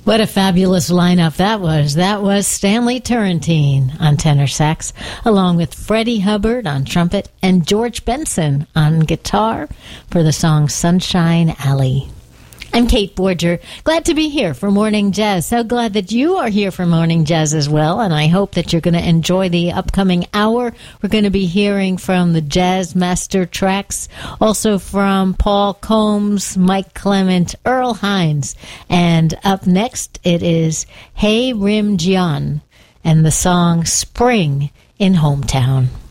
What a fabulous lineup that was. That was Stanley Turrentine on tenor sax, along with Freddie Hubbard on trumpet and George Benson on guitar for the song Sunshine Alley. I'm Kate Borger. Glad to be here for Morning Jazz. So glad that you are here for Morning Jazz as well, and I hope that you're going to enjoy the upcoming hour. We're going to be hearing from the Jazz Master Tracks, also from Paul Combs, Mike Clement, Earl Hines, and up next it is Hey Rim Jian and the song Spring in Hometown.